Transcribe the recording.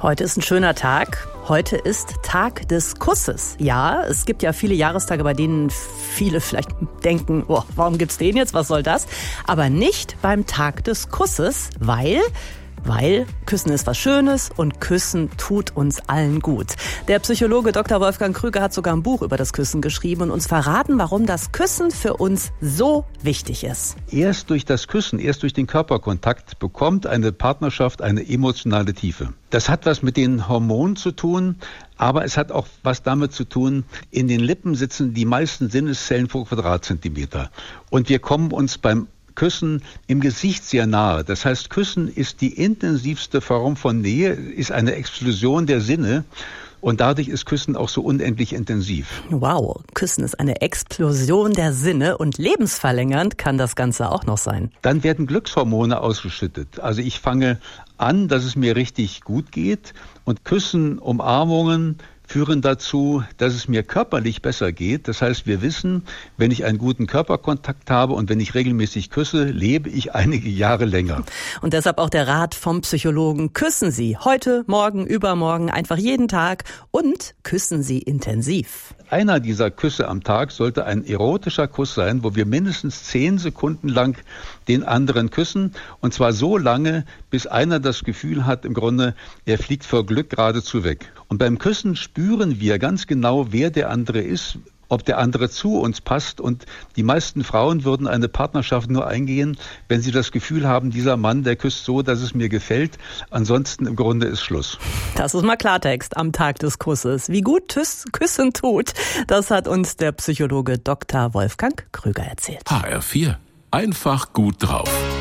Heute ist ein schöner Tag. Heute ist Tag des Kusses. Ja, es gibt ja viele Jahrestage, bei denen viele vielleicht denken, oh, warum gibt's den jetzt? Was soll das? Aber nicht beim Tag des Kusses, weil Küssen ist was Schönes und Küssen tut uns allen gut. Der Psychologe Dr. Wolfgang Krüger hat sogar ein Buch über das Küssen geschrieben und uns verraten, warum das Küssen für uns so wichtig ist. Erst durch das Küssen, erst durch den Körperkontakt bekommt eine Partnerschaft eine emotionale Tiefe. Das hat was mit den Hormonen zu tun, aber es hat auch was damit zu tun, in den Lippen sitzen die meisten Sinneszellen pro Quadratzentimeter. Und wir kommen uns beim Küssen im Gesicht sehr nahe. Das heißt, Küssen ist die intensivste Form von Nähe, ist eine Explosion der Sinne und dadurch ist Küssen auch so unendlich intensiv. Wow, Küssen ist eine Explosion der Sinne und lebensverlängernd kann das Ganze auch noch sein. Dann werden Glückshormone ausgeschüttet. Also ich fange an, dass es mir richtig gut geht und Küssen, Umarmungen führen dazu, dass es mir körperlich besser geht. Das heißt, wir wissen, wenn ich einen guten Körperkontakt habe und wenn ich regelmäßig küsse, lebe ich einige Jahre länger. Und deshalb auch der Rat vom Psychologen: Küssen Sie heute, morgen, übermorgen, einfach jeden Tag und küssen Sie intensiv. Einer dieser Küsse am Tag sollte ein erotischer Kuss sein, wo wir mindestens 10 Sekunden lang den anderen küssen. Und zwar so lange, bis einer das Gefühl hat, im Grunde, er fliegt vor Glück geradezu weg. Und beim Küssen spüren wir ganz genau, wer der andere ist, ob der andere zu uns passt. Und die meisten Frauen würden eine Partnerschaft nur eingehen, wenn sie das Gefühl haben, dieser Mann, der küsst so, dass es mir gefällt. Ansonsten im Grunde ist Schluss. Das ist mal Klartext am Tag des Kusses. Wie gut Küssen tut, das hat uns der Psychologe Dr. Wolfgang Krüger erzählt. HR4. Einfach gut drauf.